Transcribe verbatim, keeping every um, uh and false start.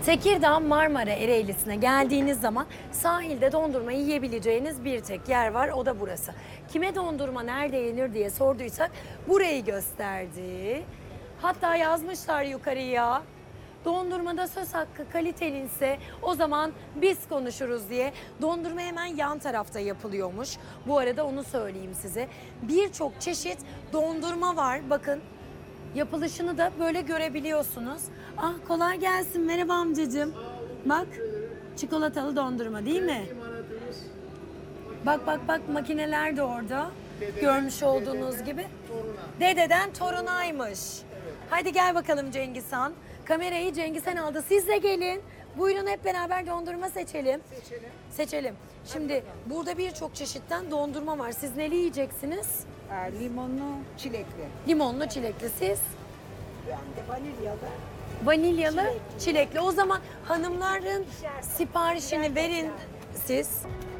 Tekirdağ Marmara Ereğlisi'ne geldiğiniz zaman sahilde dondurma yiyebileceğiniz bir tek yer var, o da burası. Kime dondurma nerede yenir diye sorduysak burayı gösterdi. Hatta yazmışlar yukarıya. Dondurmada söz hakkı kaliteliyse o zaman biz konuşuruz diye. Dondurma hemen yan tarafta yapılıyormuş. Bu arada onu söyleyeyim size. Birçok çeşit dondurma var. Bakın yapılışını da böyle görebiliyorsunuz. Ah kolay gelsin. Merhaba amcacığım. Bak çikolatalı dondurma değil mi? Bak bak bak makineler de orada. Görmüş olduğunuz gibi. Dededen torunaymış. Hadi gel bakalım Cengiz Han. Kamerayı Cengiz Han aldı. Siz de gelin. Buyurun hep beraber dondurma seçelim. Seçelim. Seçelim. Şimdi burada birçok çeşitten dondurma var. Siz neli yiyeceksiniz? Ee, limonlu, çilekli. Limonlu, çilekli. Siz? Ben de vanilyalı. Vanilyalı, çilekli. O zaman hanımların siparişini verin siz.